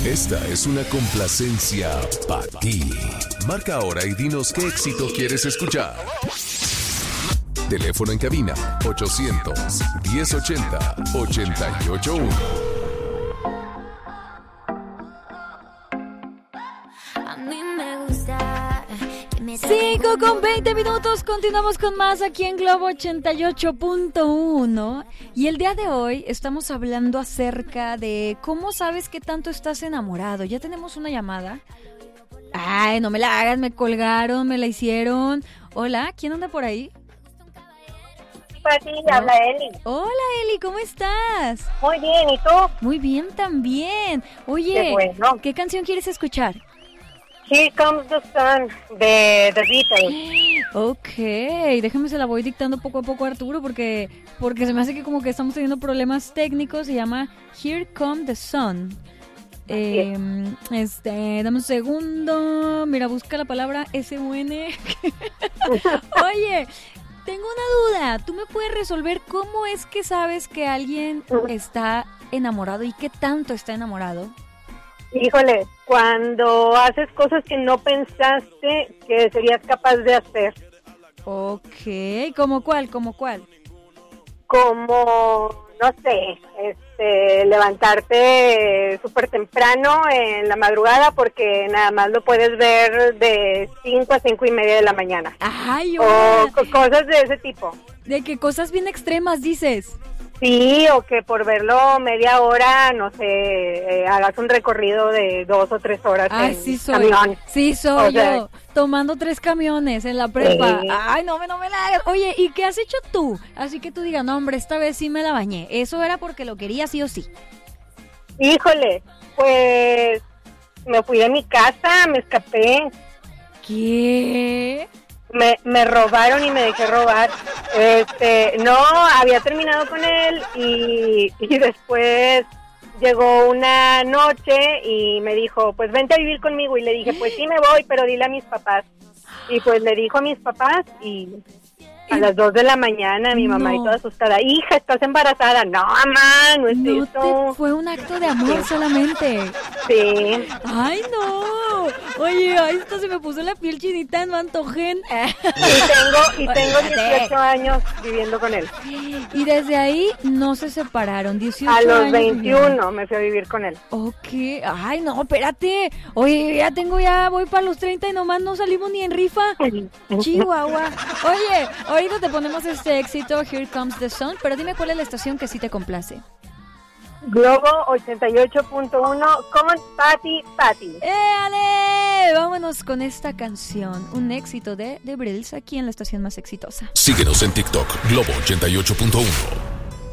Esta es una complacencia para ti. Marca ahora y dinos qué éxito quieres escuchar. Teléfono en cabina 800-1080-881. 5:20, continuamos con más aquí en Globo 88.1 y el día de hoy estamos hablando acerca de cómo sabes qué tanto estás enamorado. Ya tenemos una llamada. Ay, no me la hagas, me colgaron, me la hicieron. Hola, ¿quién anda por ahí? Pati, habla Eli. Hola Eli, ¿cómo estás? Muy bien, ¿y tú? Muy bien también. Oye, Qué bueno. ¿Qué canción quieres escuchar? Here Comes the Sun de The Beatles. Ok, déjame se la voy dictando poco a poco a Arturo porque se me hace que como que estamos teniendo problemas técnicos. Se llama Here Comes the Sun. Dame un segundo. Mira, busca la palabra S-U-N. Oye, tengo una duda. ¿Tú me puedes resolver cómo es que sabes que alguien está enamorado y qué tanto está enamorado? Híjole, cuando haces cosas que no pensaste que serías capaz de hacer. Ok, ¿cómo cuál? Como, no sé, levantarte súper temprano en la madrugada porque nada más lo puedes ver de 5 a 5:30 de la mañana. Ay, o cosas de ese tipo. De que cosas bien extremas dices. Sí, o que por verlo media hora, no sé, hagas un recorrido de 2 o 3 horas en camión. Sí, soy yo, tomando 3 camiones en la prepa. Sí. Ay, no me la hagas. Oye, ¿y qué has hecho tú? Así que tú digas, no, hombre, esta vez sí me la bañé. ¿Eso era porque lo quería sí o sí? Híjole, pues me fui de mi casa, me escapé. ¿Qué? Me robaron y me dejé robar. No, había terminado con él y después llegó una noche y me dijo, pues vente a vivir conmigo. Y le dije, pues sí me voy, pero dile a mis papás. Y pues le dijo a mis papás y a las 2 de la mañana mi mamá y toda asustada, hija, ¿estás embarazada? No, mamá, no es eso. Fue un acto de amor solamente. Sí. Ay, no. Oye, ahí esto se me puso la piel chinita, no antojen. Y tengo 18 años viviendo con él. Y desde ahí no se separaron, 18 años. A los 21 me fui a vivir con él. Ok. Ay, no, espérate. Oye, voy para los 30 y nomás no salimos ni en rifa. Chihuahua. Oye, ahorita te ponemos este éxito, Here Comes the Sun, pero dime cuál es la estación que sí te complace. Globo 88.1 con Pati. ¡Ale! Vámonos con esta canción, un éxito de The Beatles aquí en la estación más exitosa. Síguenos en TikTok, Globo 88.1.